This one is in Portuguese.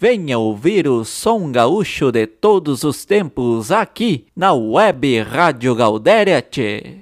Venha ouvir o som gaúcho de todos os tempos aqui na Web Rádio Gaudéria, tchê.